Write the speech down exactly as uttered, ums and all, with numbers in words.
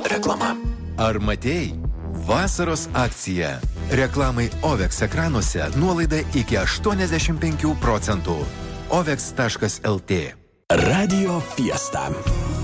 Reklama. Ar matei? Vasaros akcija. Reklamai Ovex ekranuose nuolaida iki aštuoniasdešimt penkių procentų. ovex taškas lt. Radio Fiesta.